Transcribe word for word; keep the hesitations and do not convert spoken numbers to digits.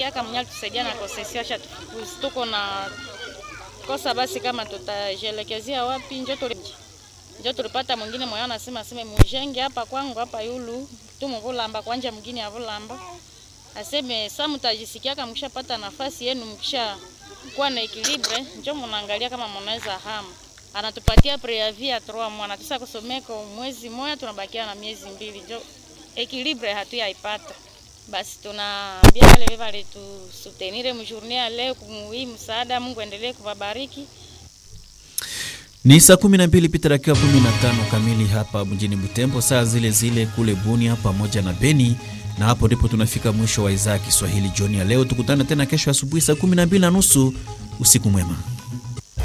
kama mnyali tusaidia na concession acha tuko na kosa basi kama tutajielekezea wapi njoo tuli njoo tulipata mwingine moyo anasema aseme mujenge hapa kwangu hapa yulu tumuvulamba kwanja mwingine avulamba aseme sasa mtajisikia kama mkishapata nafasi yenu mkisha kuwa na equilibre njoo mnaangalia kama mnaweza hama anatupatia preavis ya trois mois na tisa kusomeko mwezi mmoja tunabakia na miezi mbili njoo equilibre hatuyaipata basi tunaambia wale wale tu soutenir mjournée leo kumui msaada Mungu endelee kuwabariki. Ni saa kumi na mbili pita dakika kumi na tano kamili hapa mjini Butembo, saa zile zile kule Bunia pamoja na Beni, na hapo ndipo tunafika mwisho wa idhaa ya Kiswahili jioni ya leo. Tukutane tena kesho asubuhi saa kumi na mbili na nusu. Usiku mwema.